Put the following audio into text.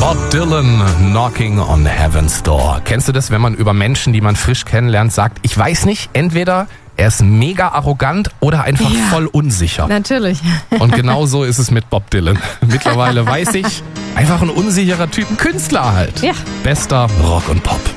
Bob Dylan, Knocking on Heaven's Door. Kennst du das, wenn man über Menschen, die man frisch kennenlernt, sagt, ich weiß nicht, entweder er ist mega arrogant oder einfach voll unsicher. Natürlich. Und genau so ist es mit Bob Dylan. Mittlerweile weiß ich, einfach ein unsicherer Typ, ein Künstler halt. Ja. Bester Rock und Pop.